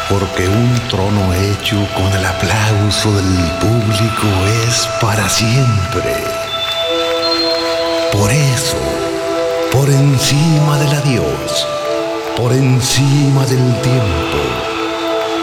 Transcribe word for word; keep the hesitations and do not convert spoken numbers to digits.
porque un trono hecho con el aplauso del público es para siempre. Por eso, por encima del adiós, por encima del tiempo,